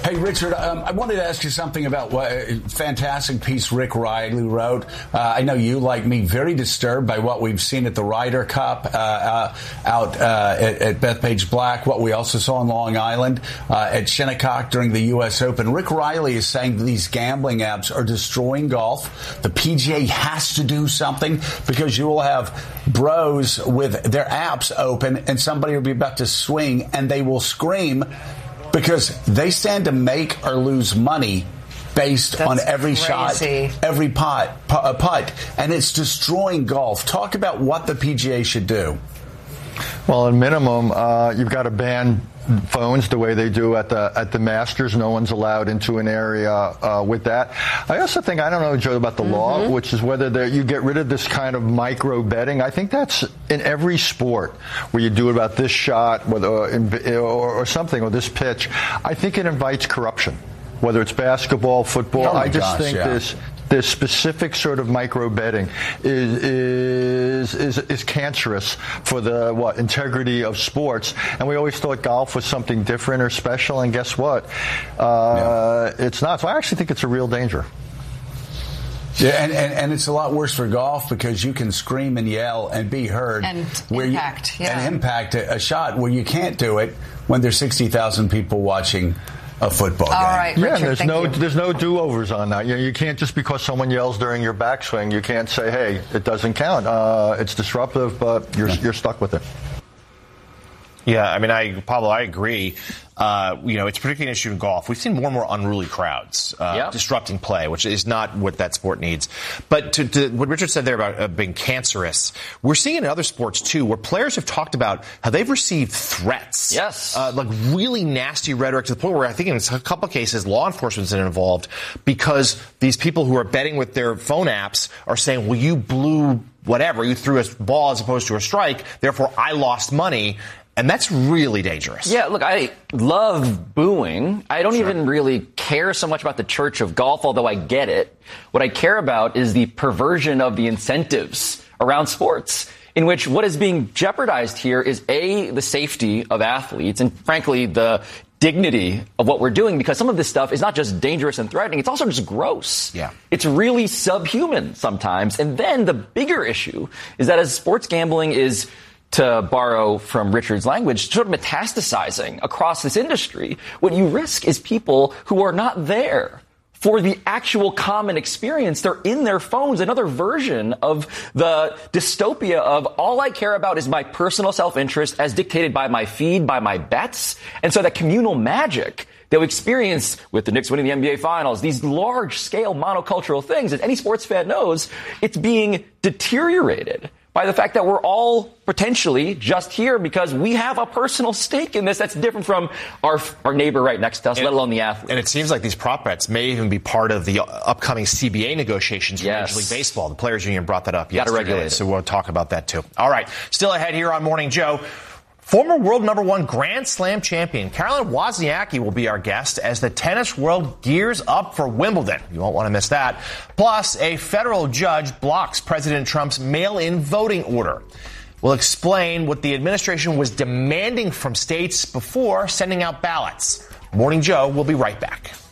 Hey, Richard, I wanted to ask you something about what fantastic piece Rick Riley wrote. I know you, like me, very disturbed by what we've seen at the Ryder Cup out at Bethpage Black, what we also saw in Long Island at Shinnecock during the U.S. Open. Rick Riley is saying that these gambling apps are destroying golf. The PGA has to do something because you will have bros with their apps open and somebody will be about to swing and they will scream because they stand to make or lose money based on every shot, every putt, and it's destroying golf. Talk about what the PGA should do. Well, at minimum, you've got to ban phones the way they do at the Masters. No one's allowed into an area with that. I also think, I don't know, Joe, about the law, which is whether you get rid of this kind of micro betting. I think that's in every sport where you do about this shot or something, or this pitch. I think it invites corruption, whether it's basketball, football. I just think this specific sort of micro betting is cancerous for the integrity of sports. And we always thought golf was something different or special, and guess what? It's not. So I actually think it's a real danger. Yeah, and it's a lot worse for golf because you can scream and yell and be heard and impact a shot where you can't do it when there's 60,000 people watching a football game. All right, Richard, there's no do-overs on that. You can't, just because someone yells during your backswing, you can't say, hey, it doesn't count. It's disruptive, but you're stuck with it. Yeah, I mean, Pablo, I agree. It's particularly an issue in golf. We've seen more and more unruly crowds disrupting play, which is not what that sport needs. But to what Richard said there about being cancerous, we're seeing in other sports, too, where players have talked about how they've received threats. Yes. Like really nasty rhetoric to the point where I think in a couple of cases, law enforcement's been involved because these people who are betting with their phone apps are saying, well, you blew whatever. You threw a ball as opposed to a strike. Therefore, I lost money. And that's really dangerous. Yeah, look, I love booing. I don't even really care so much about the church of golf, although I get it. What I care about is the perversion of the incentives around sports, in which what is being jeopardized here is, A, the safety of athletes, and frankly, the dignity of what we're doing, because some of this stuff is not just dangerous and threatening, it's also just gross. Yeah. It's really subhuman sometimes. And then the bigger issue is that as sports gambling is, to borrow from Richard's language, sort of metastasizing across this industry, what you risk is people who are not there for the actual common experience. They're in their phones, another version of the dystopia of all I care about is my personal self-interest as dictated by my feed, by my bets. And so that communal magic that we experience with the Knicks winning the NBA Finals, these large-scale monocultural things, as any sports fan knows, it's being deteriorated by the fact that we're all potentially just here because we have a personal stake in this that's different from our neighbor right next to us, let alone the athlete. And it seems like these prop bets may even be part of the upcoming CBA negotiations for Major League Baseball. The Players Union brought that up yesterday, regulate it. So we'll talk about that too. All right, still ahead here on Morning Joe. Former world number 1 Grand Slam champion Caroline Wozniacki will be our guest as the tennis world gears up for Wimbledon. You won't want to miss that. Plus, a federal judge blocks President Trump's mail-in voting order. We'll explain what the administration was demanding from states before sending out ballots. Morning Joe will be right back.